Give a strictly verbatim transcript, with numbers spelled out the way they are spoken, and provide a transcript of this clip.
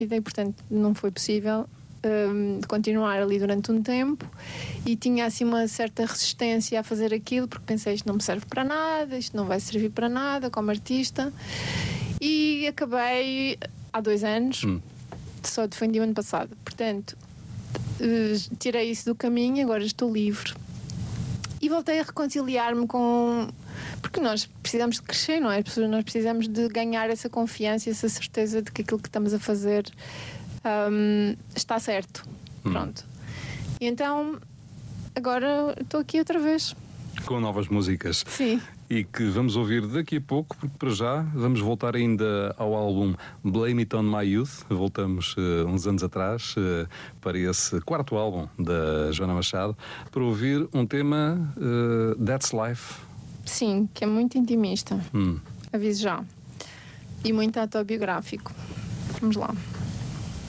e portanto não foi possível um, continuar ali durante um tempo, e tinha assim uma certa resistência a fazer aquilo, porque pensei, isto não me serve para nada, isto não vai servir para nada como artista, e acabei há dois anos, hum. só defendi o ano passado, portanto uh, tirei isso do caminho, agora estou livre e voltei a reconciliar-me com, porque nós precisamos de crescer, não é? Nós precisamos de ganhar essa confiança, essa certeza de que aquilo que estamos a fazer um, está certo. Hum. Pronto. E então agora estou aqui outra vez. Com novas músicas. Sim. E que vamos ouvir daqui a pouco, porque para já vamos voltar ainda ao álbum Blame It On My Youth. Voltamos uh, uns anos atrás uh, para esse quarto álbum da Joana Machado, para ouvir um tema, uh, That's Life. Sim, que é muito intimista. Hum. Aviso já. E muito autobiográfico. Vamos lá.